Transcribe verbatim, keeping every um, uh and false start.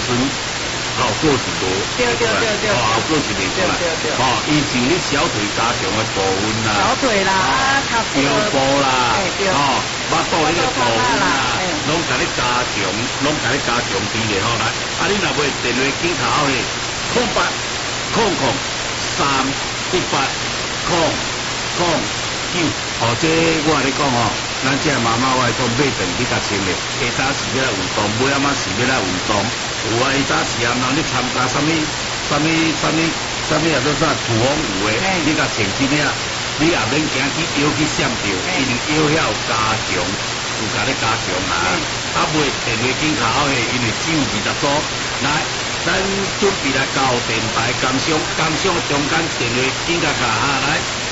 酸。哦，过一路， 对对对对， 哦，后过一路过来，哦，伊像你小腿加强的部分啦， 小腿啦， 腰部啦，哦，腹肚迄个部分啦，拢甲你加强，拢甲你加强啲嘅吼来，啊，你若袂电话紧卡后咧，空八空空三一八空空九，哦，这我跟你讲哦。咱这妈妈我讲买顿去甲穿的，下早时要来运动，尾仔仔时要来运动。有啊，下早时啊，人你参加什么什么什么什么啊，都啥土风有的，你甲穿这领，你也免惊去腰去闪着，因为腰遐有加强，有甲你加强啊。啊，袂电话紧卡好的，因为只有二十组。来，咱准备来交电台工商，工商中间电话紧甲卡下来。